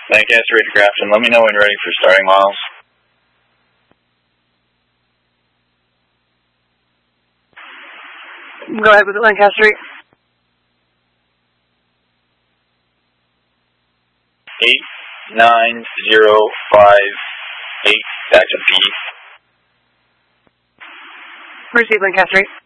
Lancaster 8 to Grafton, let me know when ready for starting, Miles. Go ahead with it, Lancaster 8. 89058, back to P. Receive, Lancaster 8.